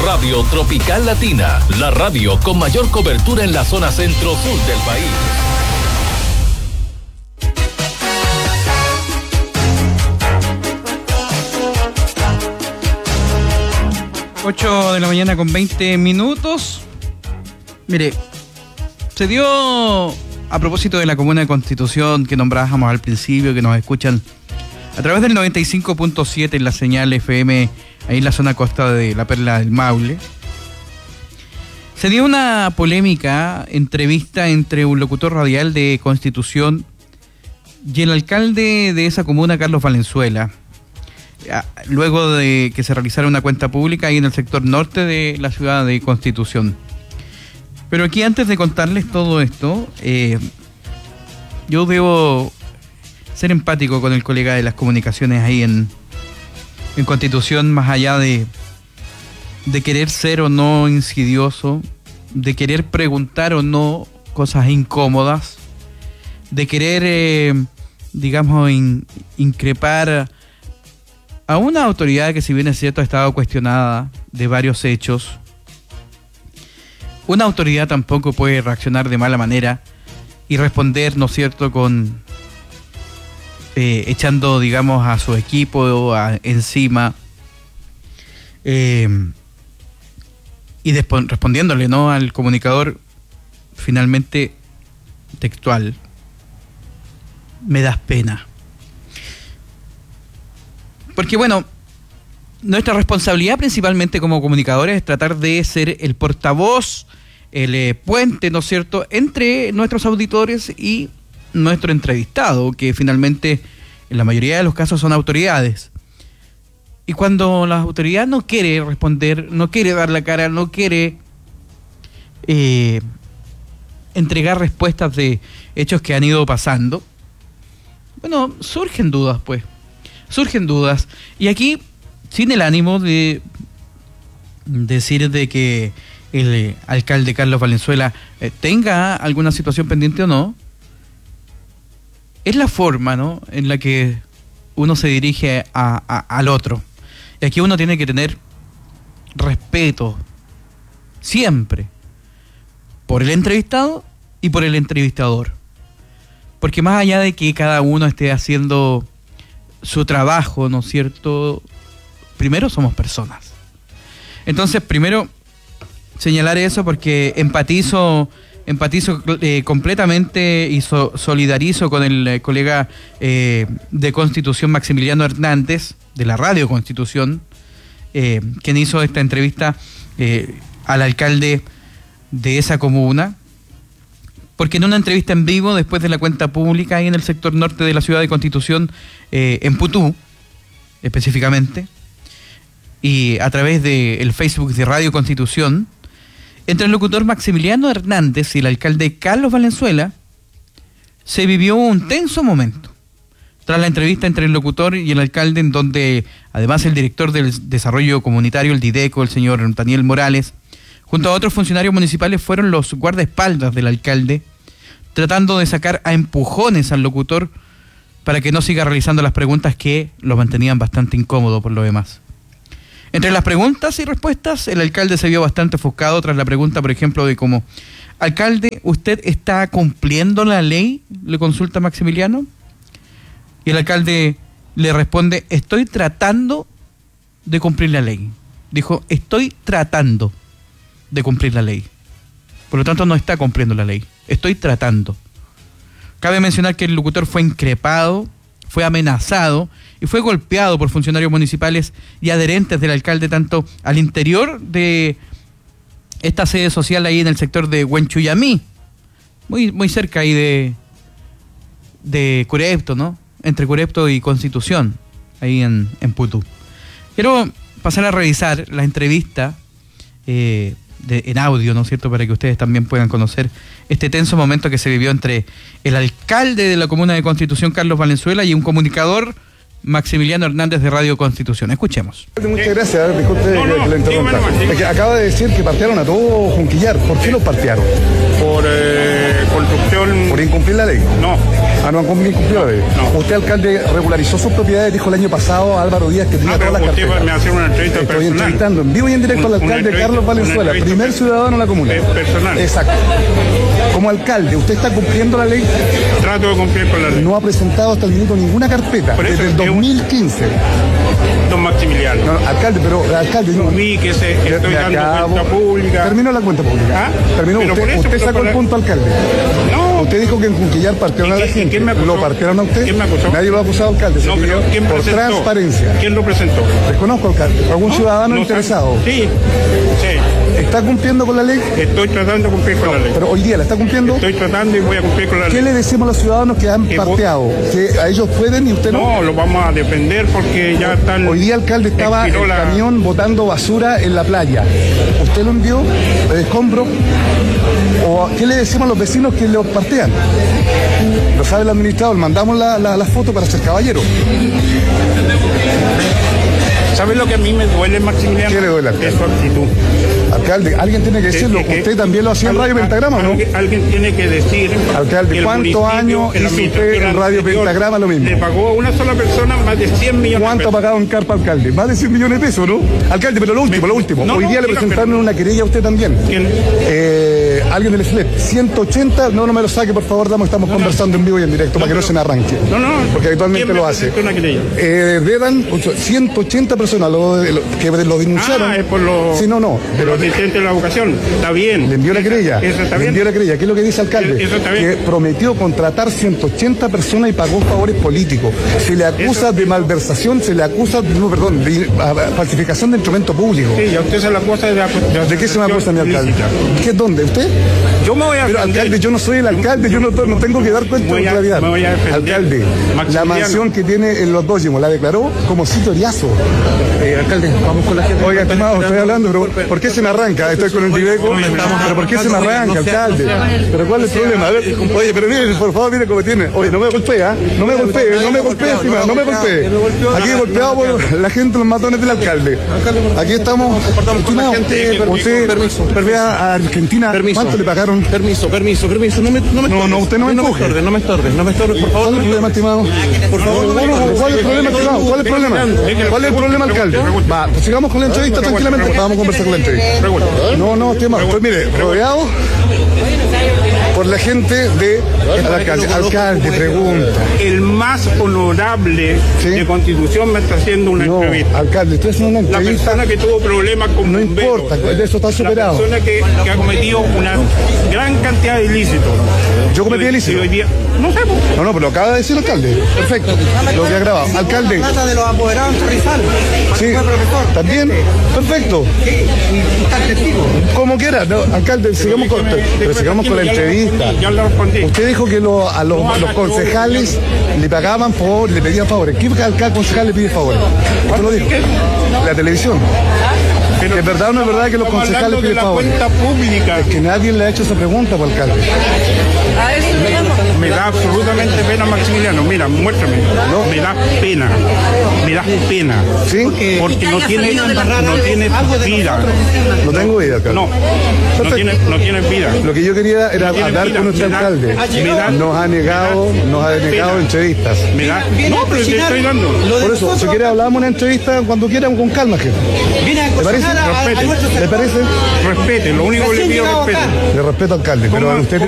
Radio Tropical Latina, la radio con mayor cobertura en la zona centro-sur del país. 8 de la mañana con 20 minutos. Mire, se dio a propósito de la Comuna de Constitución que nombrábamos al principio, que nos escuchan a través del 95.7 en la señal FM, ahí en la zona costa de la Perla del Maule. Se dio una polémica entrevista entre un locutor radial de Constitución y el alcalde de esa comuna, Carlos Valenzuela, luego de que se realizara una cuenta pública ahí en el sector norte de la ciudad de Constitución. Pero aquí, antes de contarles todo esto, yo debo ser empático con el colega de las comunicaciones ahí en Constitución, más allá de querer ser o no insidioso, de querer preguntar o no cosas incómodas, de querer, digamos, increpar a una autoridad que, si bien es cierto, ha estado cuestionada de varios hechos. Una autoridad tampoco puede reaccionar de mala manera y responder, ¿no es cierto?, con echando, digamos, a su equipo encima y respondiéndole, ¿no?, al comunicador finalmente textual. Me das pena. Porque, bueno, nuestra responsabilidad principalmente como comunicadores es tratar de ser el portavoz, el puente, ¿no es cierto?, entre nuestros auditores y nuestro entrevistado, que finalmente en la mayoría de los casos son autoridades. Y cuando la autoridad no quiere responder, no quiere dar la cara, no quiere entregar respuestas de hechos que han ido pasando, bueno, surgen dudas, pues. Surgen dudas. Y aquí, sin el ánimo de decir de que el alcalde Carlos Valenzuela tenga alguna situación pendiente o no, es la forma, ¿no?, en la que uno se dirige al otro. Y aquí uno tiene que tener respeto siempre por el entrevistado y por el entrevistador. Porque más allá de que cada uno esté haciendo su trabajo, ¿no es cierto?, primero somos personas. Entonces, primero señalar eso, porque empatizo completamente y solidarizo con el colega de Constitución, Maximiliano Hernández, de la Radio Constitución, quien hizo esta entrevista al alcalde de esa comuna, porque en una entrevista en vivo, después de la cuenta pública ahí en el sector norte de la ciudad de Constitución, en Putú, específicamente, y a través del Facebook de Radio Constitución, entre el locutor Maximiliano Hernández y el alcalde Carlos Valenzuela, se vivió un tenso momento. Tras la entrevista entre el locutor y el alcalde, en donde además el director del desarrollo comunitario, el Dideco, el señor Daniel Morales, junto a otros funcionarios municipales, fueron los guardaespaldas del alcalde, tratando de sacar a empujones al locutor para que no siga realizando las preguntas que lo mantenían bastante incómodo por lo demás. Entre las preguntas y respuestas, el alcalde se vio bastante ofuscado tras la pregunta, por ejemplo, de cómo: alcalde, ¿usted está cumpliendo la ley?, le consulta Maximiliano. Y el alcalde le responde: estoy tratando de cumplir la ley. Dijo: estoy tratando de cumplir la ley. Por lo tanto, no está cumpliendo la ley. Estoy tratando. Cabe mencionar que el locutor fue increpado, fue amenazado y fue golpeado por funcionarios municipales y adherentes del alcalde, tanto al interior de esta sede social ahí en el sector de Huenchuyamí, muy cerca ahí de Curepto, ¿no?, entre Curepto y Constitución, ahí en Putú. Quiero pasar a revisar la entrevista en audio, ¿no es cierto?, para que ustedes también puedan conocer este tenso momento que se vivió entre el alcalde de la comuna de Constitución, Carlos Valenzuela, y un comunicador, Maximiliano Hernández, de Radio Constitución. Escuchemos. Muchas gracias, disculpe que lo interrumpa. Acaba de decir que partearon a todo Junquillar. ¿Por qué lo partearon? Por construcción... ¿Por incumplir la ley? No. Ah, no han incumplido la ley. No. Usted, alcalde, regularizó sus propiedades, dijo el año pasado a Álvaro Díaz que tenía todas las carpetas. Usted me hace una entrevista Estoy personal. entrevistando en vivo y en directo al alcalde Carlos Valenzuela, primer ciudadano en la comuna. Personal. Exacto. Como alcalde, ¿usted está cumpliendo la ley? Trato de cumplir con la ley. No ha presentado hasta el minuto ninguna carpeta desde el 2015. Don Maximiliano. No, alcalde, pero alcalde, no. Ubíquese, estoy dando cuenta pública. Terminó la cuenta pública. ¿Ah? Terminó. Usted sacó el punto, alcalde. No. Usted dijo que en Junquillar partieron a la gente. ¿Quién me acusó? ¿Lo partieron a usted? ¿Quién me acusó? Nadie lo ha acusado, alcalde. No, pero ¿quién por presentó? transparencia. ¿Quién lo presentó? Desconozco, alcalde. ¿Algún ciudadano interesado? Sí, sí. ¿Está cumpliendo con la ley? Estoy tratando de cumplir con la ley. Pero hoy día, ¿la está cumpliendo? Estoy tratando y voy a cumplir con la ley. ¿Qué le decimos a los ciudadanos que han parteado? ¿Que a ellos pueden y usted no? No, lo vamos a defender porque ya están... Hoy día, alcalde, estaba el camión botando basura en la playa. ¿Usted lo envió? ¿El escombro? ¿O qué le decimos a los vecinos que los partean? Lo sabe el administrador, mandamos la foto para ser caballero. ¿Sabes lo que a mí me duele, Maximiliano? ¿Qué le duele, alcalde? Es su actitud. Alcalde, alguien tiene que decirlo. Usted también lo hacía en Radio Pentagrama, ¿no? Alguien tiene que decir... Alcalde, ¿cuántos años hizo usted en Radio Pentagrama lo mismo? Le pagó a una sola persona más de 100 millones de ¿Cuánto ha pesos. pagado en carpa, alcalde? Más de 100 millones de pesos, ¿no? Alcalde, pero lo último. No, Hoy día le presentaron una querella a usted también. ¿Quién? Alguien del FLEP. 180, no me lo saque, por favor, estamos conversando en vivo y en directo para que no se me arranque. No. Porque habitualmente lo hace. Una querella? Dedan 180 personas que lo denunciaron. Es por los... Sí, no. Pero los asistentes de la educación. Está bien. Le envió la querella. Eso está Le bien. envió la querella. ¿Qué es lo que dice el alcalde? Eso está bien. Que prometió contratar 180 personas y pagó favores políticos. Se le acusa de malversación, se le acusa, de falsificación de instrumento público. Sí, a usted se la acusa ¿De qué se me acusa, mi alcalde? ¿Qué es dónde? ¿Usted? Yo me voy a Pero defender. alcalde, yo no soy el alcalde, yo no tengo que dar cuenta de la realidad. Me voy a defender. Alcalde, la Maximiliano. mansión que tiene en Los Dócimos la declaró como sitio Riazo. Alcalde, vamos con la gente. Oiga, estimado, estoy hablando, pero ¿por qué se me arranca? Estoy con el Diveco, pero ¿por qué se me arranca, alcalde? ¿Pero cuál es el problema? A ver, oye, pero mire, por favor, mire cómo tiene. Oye, no me golpea, no me golpee, estimado, no me golpee. Aquí golpeado por la gente, los matones del alcalde. Aquí estamos, estimado, usted vea a Argentina, ¿cuánto le pagaron? Permiso. No, usted no me empuje. No me estorbes, por ¿Cuál es el problema, estimado? Por favor, ¿cuál es el problema, estimado? ¿Cuál es el problema? ¿Cuál es el problema, alcalde? Va, pues sigamos con la entrevista tranquilamente. Vamos a conversar con la entrevista. No, estimado. Pues mire, rodeado por la gente de alcalde. Alcalde, pregunta. El más honorable ¿Sí? de Constitución me está haciendo una No, entrevista. alcalde, usted es una La entrevista. persona que tuvo problemas con No bomberos. importa, eso está superado. La persona que ha cometido una gran cantidad de ilícitos. Yo cometí ilícitos. Y hoy día, no sé, pues. No, pero lo acaba de decir el alcalde. Perfecto. Lo que ha grabado. Alcalde. Trata de los apoderados en Rizal. Sí. Fue profesor. ¿También? Perfecto. Y está el testigo. Como quiera. No, alcalde, sigamos con la entrevista. Ya le respondí. Usted dijo que a los concejales le pagaban favor, le pedían favores. ¿Qué concejal le pide favores? ¿Cuándo lo dijo? La televisión. Pero ¿Es verdad o no es verdad que los estamos concejales hablando de piden la favores? cuenta pública. Que nadie le ha hecho esa pregunta, pues, alcalde. Me da absolutamente pena, Maximiliano. Mira, muéstrame. No. Me da pena. ¿Sí? Porque no tiene vida. No tengo idea, alcalde. No tiene vida. Lo que yo quería era tiene hablar vida. con nuestro Me da- alcalde. me da- Nos ha negado pena. entrevistas. Me da. No, pero te estoy dando. Por eso, si quiere hablamos una entrevista cuando quieran con calma, jefe. Viene a ¿Le parece? aconsejar a nuestro ¿Le parece? Respete, lo único que le pido es respeto. Le respeto, alcalde, pero a usted